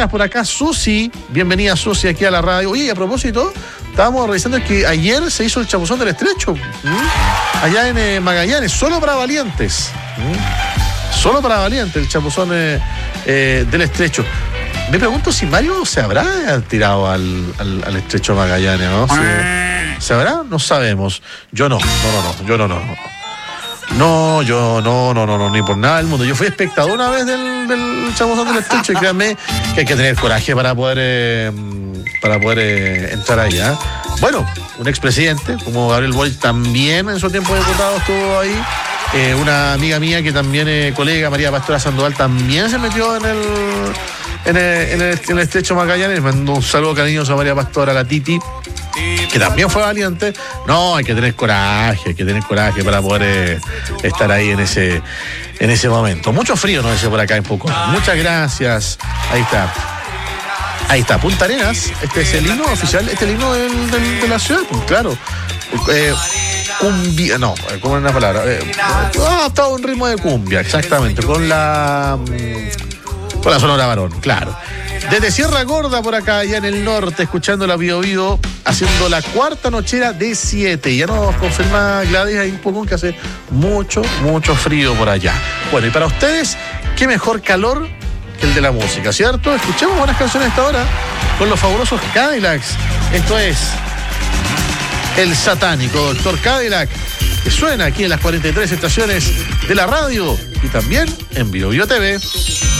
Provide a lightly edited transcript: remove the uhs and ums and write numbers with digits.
Arenas por acá, Susi. Bienvenida, Susi, aquí a la radio. Oye, a propósito, estábamos revisando que ayer se hizo el Chapuzón del Estrecho. Allá en Magallanes, solo para valientes. Solo para valientes el Chapuzón del Estrecho. Me pregunto si Mario se habrá tirado al Estrecho Magallanes, ¿no? ¿Se habrá? No sabemos. Yo no, ni por nada del mundo. Yo fui espectador una vez del Chapuzón del Estrecho y créanme que hay que tener coraje para poder entrar ahí, ¿eh? Bueno, un expresidente como Gabriel Boric también en su tiempo de diputado estuvo ahí. Una amiga mía que también colega, María Pastora Sandoval, también se metió en el Estrecho Magallanes. Mandó un saludo cariñoso a María Pastora, la Titi, que también fue valiente. No, hay que tener coraje para poder estar ahí en ese momento. Mucho frío, no dice por acá en poco. Muchas gracias. Ahí está, Punta Arenas. Este es el himno oficial, este es el himno de la ciudad, pues, claro. Cumbia, no, ¿cómo es una palabra? Todo un ritmo de cumbia, exactamente, con la Sonora Varón, claro. Desde Sierra Gorda por acá, allá en el norte, escuchando la Bío Bío, haciendo la cuarta nochera de 7. Ya nos confirma Gladys ahí un poco que hace mucho frío por allá. Bueno, y para ustedes, qué mejor calor que el de la música, ¿cierto? Escuchemos buenas canciones a esta hora con los fabulosos Cadillacs. Esto es el satánico Doctor Cadillac, que suena aquí en las 43 estaciones de la radio y también en Bío Bío TV.